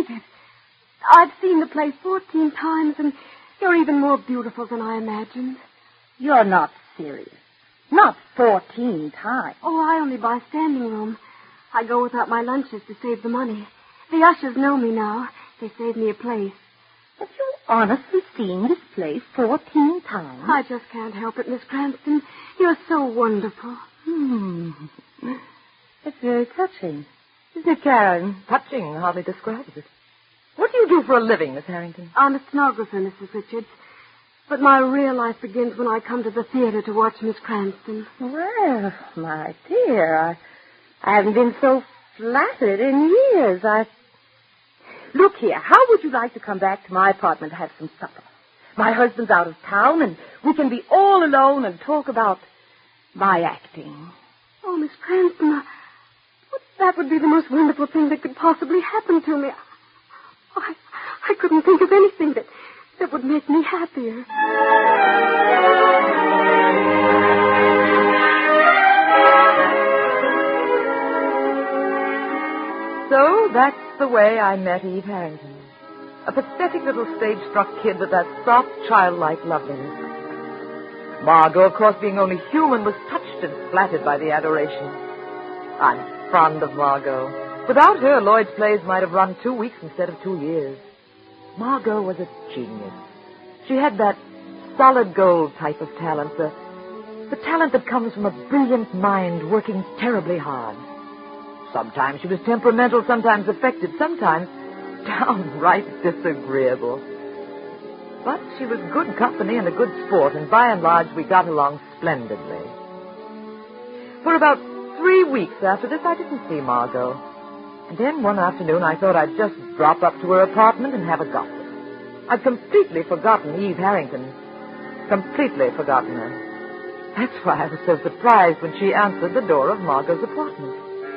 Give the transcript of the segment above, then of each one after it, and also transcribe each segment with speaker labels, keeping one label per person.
Speaker 1: it. I've seen the play 14 times, and you're even more beautiful than I imagined.
Speaker 2: You're not serious. Not 14 times.
Speaker 1: Oh, I only buy standing room. I go without my lunches to save the money. The ushers know me now. They saved me a place.
Speaker 2: Have you honestly seen this play 14 times?
Speaker 1: I just can't help it, Miss Cranston. You're so wonderful.
Speaker 2: It's very touching. Isn't it, Karen?
Speaker 3: Touching hardly describes it. What do you do for a living, Miss Harrington?
Speaker 1: I'm a stenographer, Mrs. Richards. But my real life begins when I come to the theater to watch Miss Cranston.
Speaker 2: Well, my dear, I haven't been so flattered in years. Look here, how would you like to come back to my apartment to have some supper? My husband's out of town, and we can be all alone and talk about my acting.
Speaker 1: Oh, Miss Cranston, that would be the most wonderful thing that could possibly happen to me. I couldn't think of anything that would make me happier.
Speaker 3: So that's the way I met Eve Harrington. A pathetic little stage-struck kid with that soft, childlike loveliness. Margot, of course, being only human, was touched and flattered by the adoration. I'm fond of Margot. Without her, Lloyd's plays might have run 2 weeks instead of 2 years. Margot was a genius. She had that solid gold type of talent, the talent that comes from a brilliant mind working terribly hard. Sometimes she was temperamental, sometimes affected, sometimes downright disagreeable. But she was good company and a good sport, and by and large we got along splendidly. For about 3 weeks after this, I didn't see Margot. And then one afternoon I thought I'd just drop up to her apartment and have a gossip. I'd completely forgotten Eve Harrington. Completely forgotten her. That's why I was so surprised when she answered the door of Margot's apartment.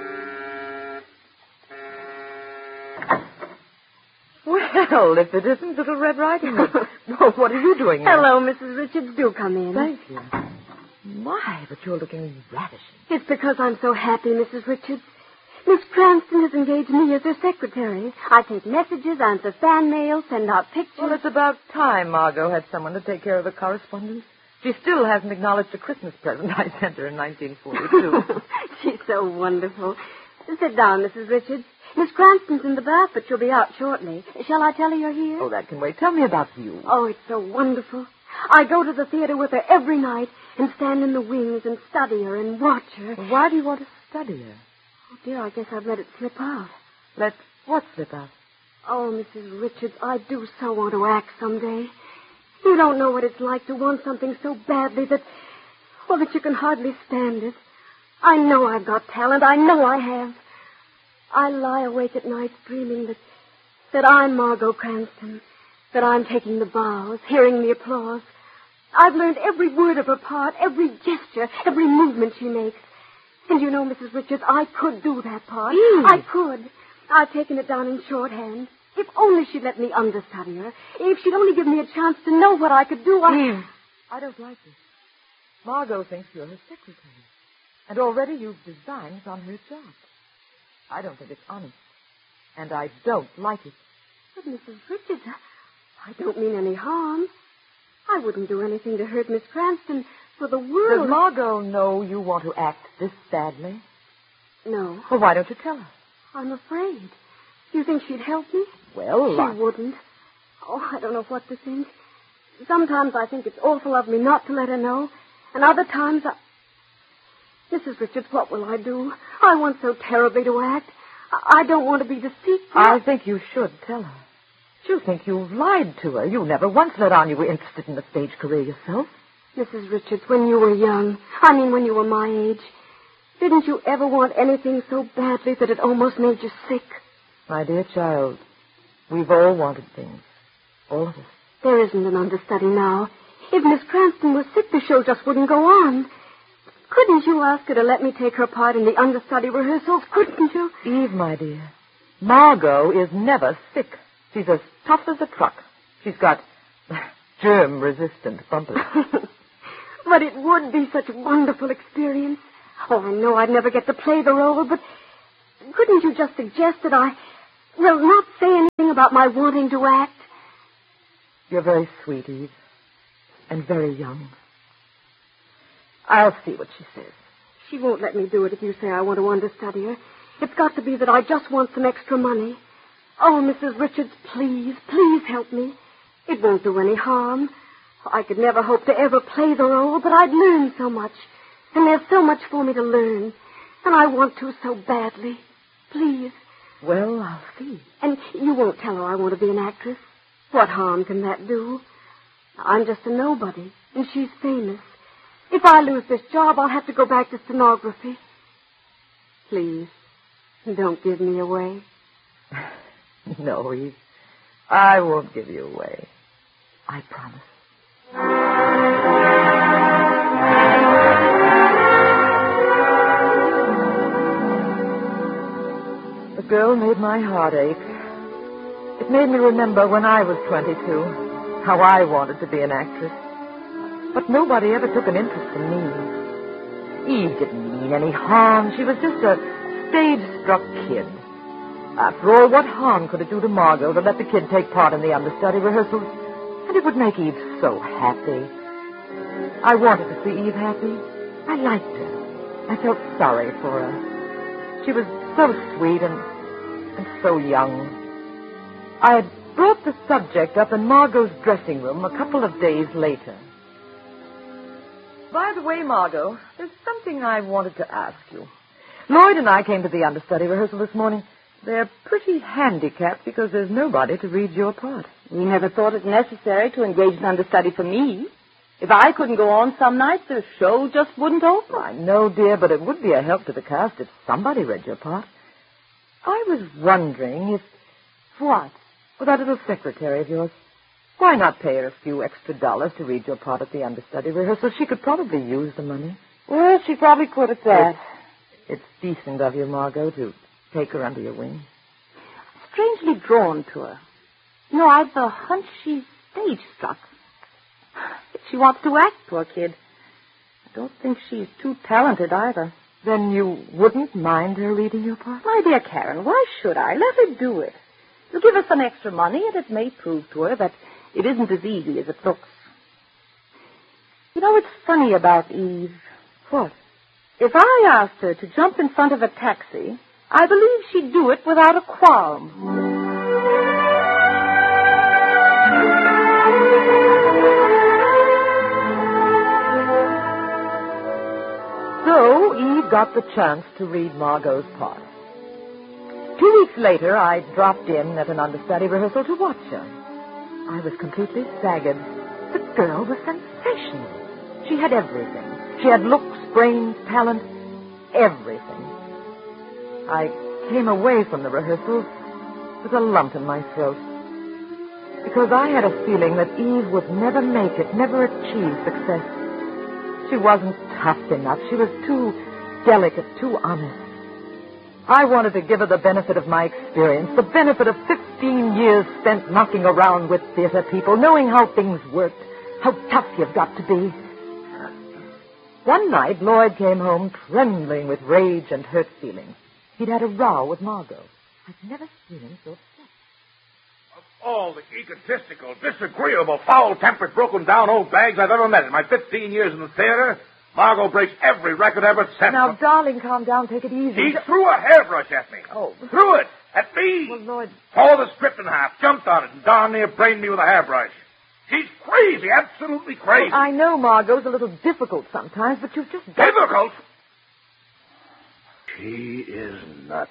Speaker 3: Well, if it isn't Little Red Riding Hood. Well, what are you doing here?
Speaker 1: Hello, Mrs. Richards. Do come in.
Speaker 3: Thank you. My, but you're looking ravishing.
Speaker 1: It's because I'm so happy, Mrs. Richards. Miss Cranston has engaged me as her secretary. I take messages, answer fan mail, send out pictures.
Speaker 3: Well, it's about time Margot had someone to take care of the correspondence. She still hasn't acknowledged a Christmas present I sent her in 1942.
Speaker 1: She's so wonderful. Sit down, Mrs. Richards. Miss Cranston's in the bath, but she'll be out shortly. Shall I tell her you're here?
Speaker 3: Oh, that can wait. Tell me about you.
Speaker 1: Oh, it's so wonderful. I go to the theater with her every night and stand in the wings and study her and watch her.
Speaker 3: Why do you want to study her?
Speaker 1: Oh, dear, I guess I've let it slip out.
Speaker 3: Let what slip out?
Speaker 1: Oh, Mrs. Richards, I do so want to act someday. You don't know what it's like to want something so badly that you can hardly stand it. I know I've got talent. I know I have. I lie awake at night dreaming that I'm Margot Cranston, that I'm taking the bows, hearing the applause. I've learned every word of her part, every gesture, every movement she makes. And you know, Mrs. Richards, I could do that part. I could. I've taken it down in shorthand. If only she'd let me understudy her. If she'd only give me a chance to know what I could do,
Speaker 3: I don't like this. Margot thinks you're her secretary. And already you've designs on her job. I don't think it's honest. And I don't like it.
Speaker 1: But, Mrs. Richards, I don't mean any harm. I wouldn't do anything to hurt Miss Cranston for the world.
Speaker 3: Does Margot know you want to act this badly?
Speaker 1: No.
Speaker 3: Well, why don't you tell her?
Speaker 1: I'm afraid. You think she'd help me?
Speaker 3: Well,
Speaker 1: She wouldn't. Oh, I don't know what to think. Sometimes I think it's awful of me not to let her know. And other times Mrs. Richards, what will I do? I want so terribly to act. I don't want to be deceitful.
Speaker 3: I think you should tell her. She'll think you've lied to her. You never once let on you were interested in the stage career yourself.
Speaker 1: Mrs. Richards, when you were young, when you were my age, didn't you ever want anything so badly that it almost made you sick?
Speaker 3: My dear child, we've all wanted things. All of us.
Speaker 1: There isn't an understudy now. If Miss Cranston was sick, the show just wouldn't go on. Couldn't you ask her to let me take her part in the understudy rehearsals? Couldn't you?
Speaker 3: Eve, my dear, Margot is never sick. She's as tough as a truck. She's got germ-resistant bumpers.
Speaker 1: But it would be such a wonderful experience. Oh, I know I'd never get to play the role, but couldn't you just suggest that not say anything about my wanting to act?
Speaker 3: You're very sweet, Eve. And very young. I'll see what she says.
Speaker 1: She won't let me do it if you say I want to understudy her. It's got to be that I just want some extra money. Oh, Mrs. Richards, please, please help me. It won't do any harm. I could never hope to ever play the role, but I'd learn so much. And there's so much for me to learn. And I want to so badly. Please.
Speaker 3: Well, I'll see.
Speaker 1: And you won't tell her I want to be an actress? What harm can that do? I'm just a nobody, and she's famous. If I lose this job, I'll have to go back to stenography. Please, don't give me away.
Speaker 3: No, Eve. I won't give you away. I promise. The girl made my heart ache. It made me remember when I was 22, how I wanted to be an actress. But nobody ever took an interest in me. Eve didn't mean any harm. She was just a stage-struck kid. After all, what harm could it do to Margot to let the kid take part in the understudy rehearsals? And it would make Eve so happy. I wanted to see Eve happy. I liked her. I felt sorry for her. She was so sweet and so young. I had brought the subject up in Margot's dressing room a couple of days later. By the way, Margot, there's something I wanted to ask you. Lloyd and I came to the understudy rehearsal this morning. They're pretty handicapped because there's nobody to read your part.
Speaker 2: We never thought it necessary to engage an understudy for me. If I couldn't go on some nights, the show just wouldn't open.
Speaker 3: I know, dear, but it would be a help to the cast if somebody read your part. I was wondering if...
Speaker 2: What?
Speaker 3: Well, that little secretary of yours. Why not pay her a few extra dollars to read your part at the understudy rehearsal? She could probably use the money.
Speaker 2: Well, she probably could at that.
Speaker 3: It's decent of you, Margot, to take her under your wing.
Speaker 2: Strangely drawn to her. You know, I've a hunch she's stage-struck. If she wants to act, poor kid. I don't think she's too talented either.
Speaker 3: Then you wouldn't mind her reading your part?
Speaker 2: My dear Karen, why should I? Let her do it. You'll give her some extra money, and it may prove to her that it isn't as easy as it looks. You know, it's funny about Eve.
Speaker 3: What?
Speaker 2: If I asked her to jump in front of a taxi, I believe she'd do it without a qualm.
Speaker 3: So Eve got the chance to read Margot's part. 2 weeks later, I dropped in at an understudy rehearsal to watch her. I was completely staggered. The girl was sensational. She had everything. She had looks, brains, talent, everything. I came away from the rehearsal with a lump in my throat. Because I had a feeling that Eve would never make it, never achieve success. She wasn't tough enough. She was too delicate, too honest. I wanted to give her the benefit of my experience, the benefit of 15 years spent knocking around with theater people, knowing how things worked, how tough you've got to be. One night, Lloyd came home trembling with rage and hurt feelings. He'd had a row with Margot. I'd never seen him so upset.
Speaker 4: Of all the egotistical, disagreeable, foul-tempered, broken-down old bags I've ever met in my 15 years in the theater, Margot breaks every record ever set.
Speaker 3: Now, darling, calm down. Take it easy.
Speaker 4: He threw a hairbrush at me.
Speaker 3: Oh.
Speaker 4: Threw it at me.
Speaker 3: Well, Lloyd...
Speaker 4: Tore the script in half, jumped on it, and darn near brained me with a hairbrush. She's crazy, absolutely crazy.
Speaker 3: Well, I know Margot's a little difficult sometimes, but you've just...
Speaker 4: Difficult? She is nuts.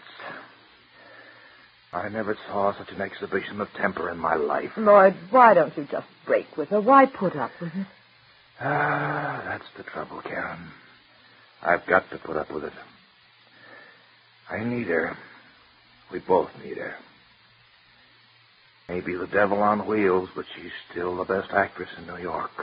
Speaker 4: I never saw such an exhibition of temper in my life.
Speaker 3: Lloyd, why don't you just break with her? Why put up with it?
Speaker 4: Ah, that's the trouble, Karen. I've got to put up with it. I need her. We both need her. Maybe the devil on wheels, but she's still the best actress in New York.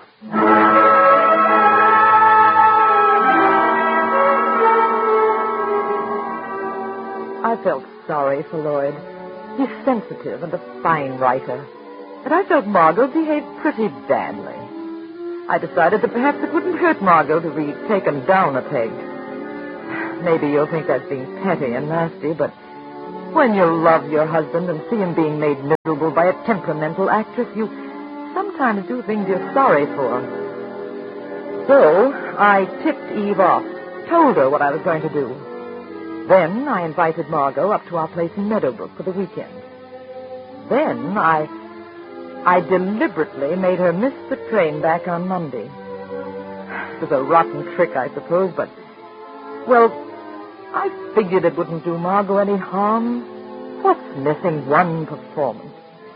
Speaker 3: I felt sorry for Lloyd. He's sensitive and a fine writer. But I felt Margot behaved pretty badly. I decided that perhaps it wouldn't hurt Margot to be taken down a peg. Maybe you'll think that's being petty and nasty, but When you love your husband and see him being made miserable by a temperamental actress, you sometimes do things you're sorry for. So, I tipped Eve off, told her what I was going to do. Then I invited Margot up to our place in Meadowbrook for the weekend. Then I deliberately made her miss the train back on Monday. It was a rotten trick, I suppose, but, well, I figured it wouldn't do Margot any harm. What's missing one performance?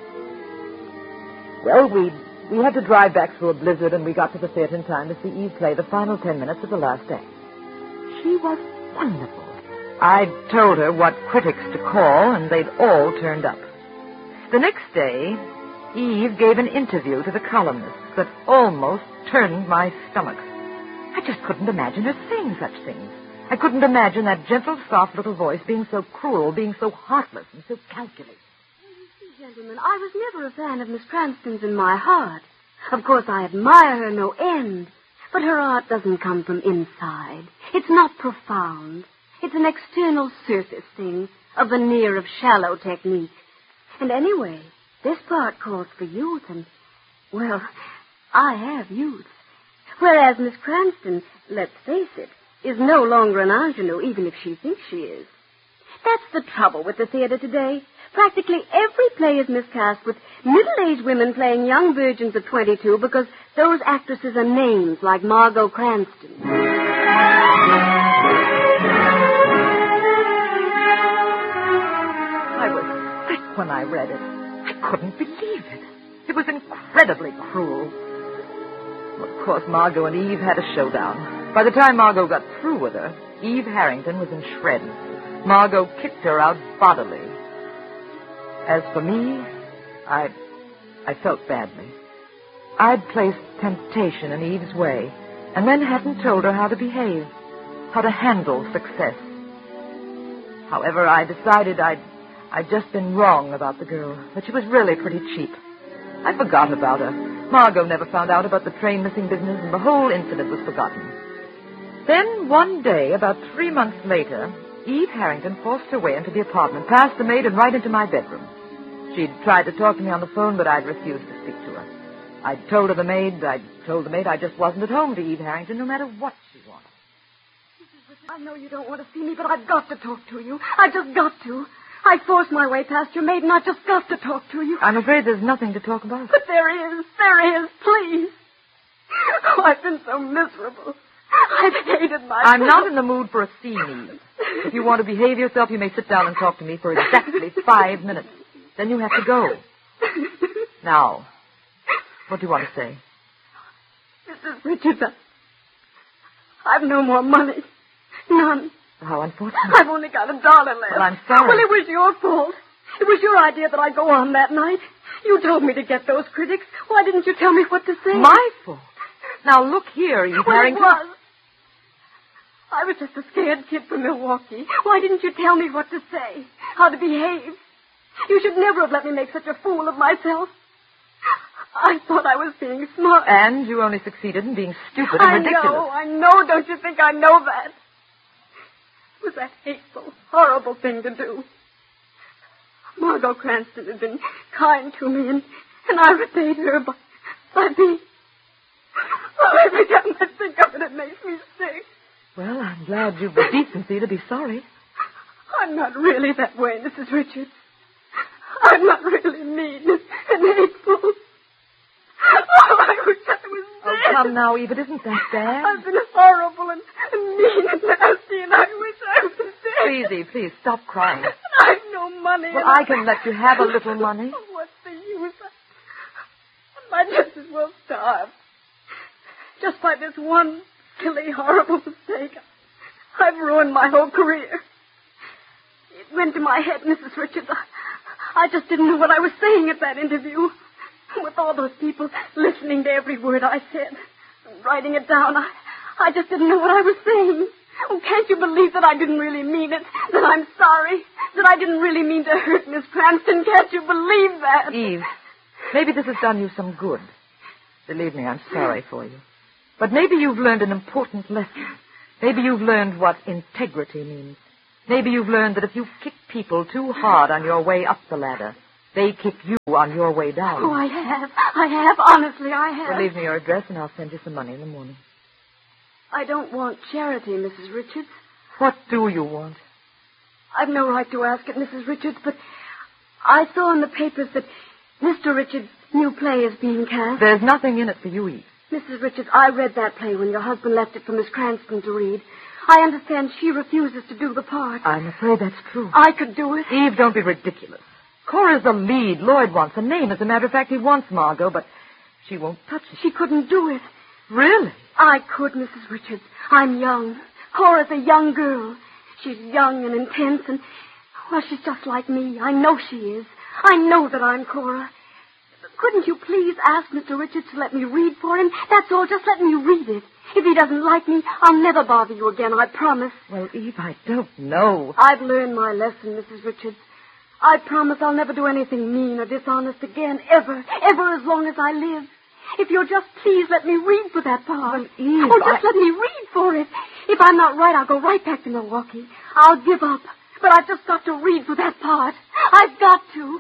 Speaker 3: Well, we had to drive back through a blizzard, and we got to the theater in time to see Eve play the final 10 minutes of the last act. She was wonderful. I'd told her what critics to call, and they'd all turned up. The next day, Eve gave an interview to the columnists that almost turned my stomach. I just couldn't imagine her saying such things. I couldn't imagine that gentle, soft little voice being so cruel, being so heartless and so calculating.
Speaker 1: Gentlemen, I was never a fan of Miss Cranston's in my heart. Of course, I admire her no end. But her art doesn't come from inside. It's not profound. It's an external surface thing, a veneer of shallow technique. And anyway, this part calls for youth, and, well, I have youth. Whereas Miss Cranston, let's face it, is no longer an ingenue, even if she thinks she is. That's the trouble with the theater today. Practically every play is miscast with middle-aged women playing young virgins of 22 because those actresses are names like Margot Cranston.
Speaker 3: I was sick when I read it. I couldn't believe it. It was incredibly cruel. Well, of course, Margot and Eve had a showdown. By the time Margot got through with her, Eve Harrington was in shreds. Margot kicked her out bodily. As for me, I felt badly. I'd placed temptation in Eve's way, and then hadn't told her how to behave, how to handle success. However, I decided I'd just been wrong about the girl, that she was really pretty cheap. I forgot about her. Margot never found out about the train missing business, and the whole incident was forgotten. Then, one day, about 3 months later, Eve Harrington forced her way into the apartment, past the maid, and right into my bedroom. She'd tried to talk to me on the phone, but I'd refused to speak to her. I'd told the maid I just wasn't at home to Eve Harrington, no matter what she wanted.
Speaker 1: I know you don't want to see me, but I've got to talk to you. I've just got to. I forced my way past your maid, and I've just got to talk to you.
Speaker 3: I'm afraid there's nothing to talk about.
Speaker 1: But there is, please. Oh, I've been so miserable. I've hated myself.
Speaker 3: I'm not in the mood for a scene, Eve. If you want to behave yourself, you may sit down and talk to me for exactly 5 minutes. Then you have to go. Now, what do you want to say?
Speaker 1: Mrs. Richards, I've no more money. None.
Speaker 3: How unfortunate.
Speaker 1: I've only got $1 left.
Speaker 3: Well, I'm sorry.
Speaker 1: Well, it was your fault. It was your idea that I go on that night. You told me to get those critics. Why didn't you tell me what to say?
Speaker 3: My fault? Now, look here, Eve Harrington.
Speaker 1: Well, it was. I was just a scared kid from Milwaukee. Why didn't you tell me what to say? How to behave? You should never have let me make such a fool of myself. I thought I was being smart.
Speaker 3: And you only succeeded in being stupid and ridiculous.
Speaker 1: I know. Don't you think I know that? It was a hateful, horrible thing to do. Margot Cranston had been kind to me, and I repaid her by being... Oh, every time I think of it, it makes me sick.
Speaker 3: Well, I'm glad you've the decency to be sorry.
Speaker 1: I'm not really that way, Mrs. Richards. I'm not really mean and hateful. Oh, I wish I was dead.
Speaker 3: Oh, come now, Eve, it isn't that bad.
Speaker 1: I've been horrible and mean and nasty, and I wish I was dead.
Speaker 3: Please, Eve, please, stop crying.
Speaker 1: I've no money.
Speaker 3: Well, I can let you have a little money.
Speaker 1: Oh, what's the use? I just as well starve. Just by this one silly, horrible mistake, I've ruined my whole career. It went to my head, Mrs. Richards. I just didn't know what I was saying at that interview. With all those people listening to every word I said, and writing it down, I just didn't know what I was saying. Oh, can't you believe that I didn't really mean it? That I'm sorry? That I didn't really mean to hurt Miss Cranston? Can't you believe that?
Speaker 3: Eve, maybe this has done you some good. Believe me, I'm sorry for you. But maybe you've learned an important lesson. Maybe you've learned what integrity means. Maybe you've learned that if you kick people too hard on your way up the ladder, they kick you on your way down.
Speaker 1: Oh, I have. Honestly, I have.
Speaker 3: Well, leave me your address and I'll send you some money in the morning.
Speaker 1: I don't want charity, Mrs. Richards.
Speaker 3: What do you want?
Speaker 1: I've no right to ask it, Mrs. Richards, but I saw in the papers that Mr. Richards' new play is being cast.
Speaker 3: There's nothing in it for you, Eve.
Speaker 1: Mrs. Richards, I read that play when your husband left it for Miss Cranston to read. I understand she refuses to do the part.
Speaker 3: I'm afraid that's true.
Speaker 1: I could do it.
Speaker 3: Eve, don't be ridiculous. Cora's the lead. Lloyd wants a name. As a matter of fact, he wants Margot, but she won't touch it.
Speaker 1: She couldn't do it.
Speaker 3: Really?
Speaker 1: I could, Mrs. Richards. I'm young. Cora's a young girl. She's young and intense and, well, she's just like me. I know she is. I know that I'm Cora. Couldn't you please ask Mr. Richards to let me read for him? That's all. Just let me read it. If he doesn't like me, I'll never bother you again, I promise.
Speaker 3: Well, Eve, I don't know.
Speaker 1: I've learned my lesson, Mrs. Richards. I promise I'll never do anything mean or dishonest again, ever as long as I live. If you'll just please let me read for that part.
Speaker 3: Well, Eve,
Speaker 1: just let me read for it. If I'm not right, I'll go right back to Milwaukee. I'll give up. But I've just got to read for that part. I've got to.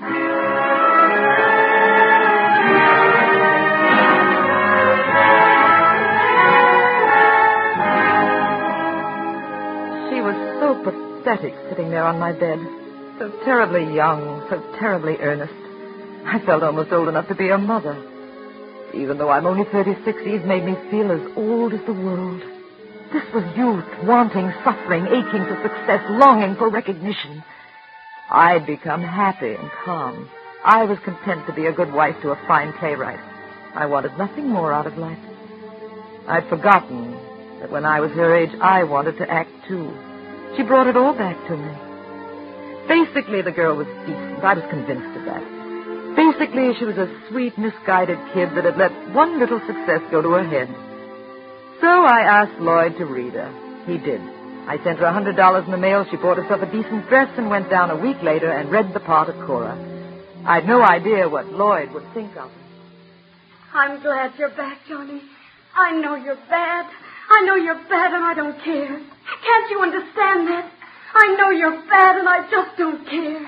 Speaker 3: She was so pathetic sitting there on my bed. So terribly young, so terribly earnest. I felt almost old enough to be her mother. Even though I'm only 36, Eve made me feel as old as the world. This was youth, wanting, suffering, aching for success, longing for recognition. I'd become happy and calm. I was content to be a good wife to a fine playwright. I wanted nothing more out of life. I'd forgotten that when I was her age, I wanted to act too. She brought it all back to me. Basically, the girl was decent. I was convinced of that. Basically, she was a sweet, misguided kid that had let one little success go to her head. So I asked Lloyd to read her. He did. I sent her $100 in the mail. She bought herself a decent dress and went down a week later and read the part of Cora. I'd no idea what Lloyd would think of her.
Speaker 1: I'm glad you're back, Johnny. I know you're bad. I know you're bad and I don't care. Can't you understand that? I know you're bad and I just don't care.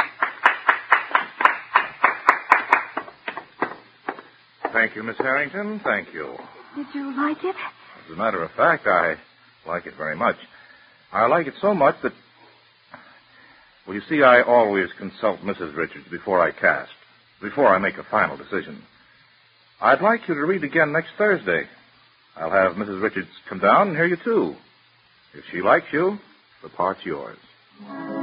Speaker 4: Thank you, Miss Harrington. Thank you.
Speaker 1: Did you like it?
Speaker 4: As a matter of fact, I like it very much. I like it so much that... Well, you see, I always consult Mrs. Richards before I cast, before I make a final decision. I'd like you to read again next Thursday. I'll have Mrs. Richards come down and hear you, too. If she likes you, the part's yours.